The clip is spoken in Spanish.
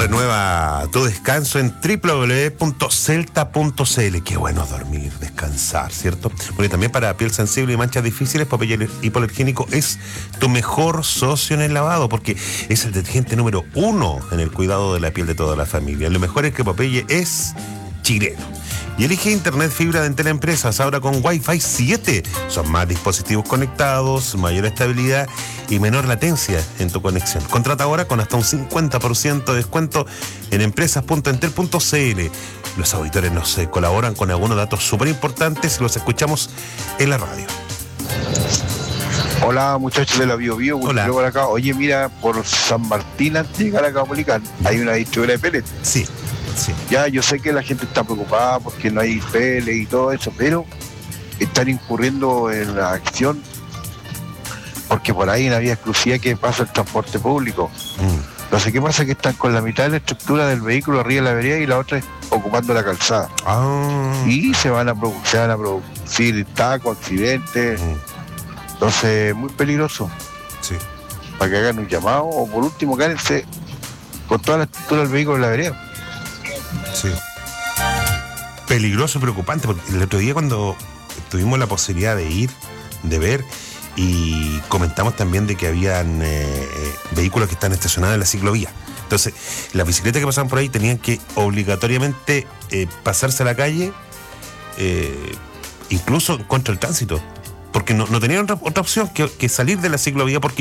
Renueva tu descanso en www.celta.cl. Qué bueno dormir, descansar, ¿cierto? Porque también para piel sensible y manchas difíciles, Popeye Hipoalergénico es tu mejor socio en el lavado, porque es el detergente número 1 en el cuidado de la piel de toda la familia. Lo mejor es que Popeye es chileno. Y elige Internet Fibra de Entel Empresas, ahora con Wi-Fi 7. Son más dispositivos conectados, mayor estabilidad y menor latencia en tu conexión. Contrata ahora con hasta un 50% de descuento en empresas.entel.cl. Los auditores nos colaboran con algunos datos súper importantes y los escuchamos en la radio. Hola muchachos de la Bio Bio, Hola. por acá. Oye, mira, por San Martín, antes de llegar a Caupolicán, hay una distribuidora de pellets. Sí, sí. Ya, yo sé que la gente está preocupada porque no hay pellets y todo eso, pero están incurriendo en la acción porque por ahí hay una vía exclusiva que pasa el transporte público. Entonces, ¿qué pasa? Que están con la mitad de la estructura del vehículo arriba de la vereda y la otra ocupando la calzada. Y se van a producir tacos, accidentes. Entonces, muy peligroso. Sí. Para que hagan un llamado o por último quédense con toda la estructura del vehículo en la vereda. Sí. Peligroso, preocupante, porque el otro día cuando tuvimos la posibilidad de ir, de ver, y comentamos también de que habían vehículos que están estacionados en la ciclovía. Entonces, las bicicletas que pasaban por ahí tenían que obligatoriamente pasarse a la calle, incluso contra el tránsito, porque no tenían otra opción que salir de la ciclovía, porque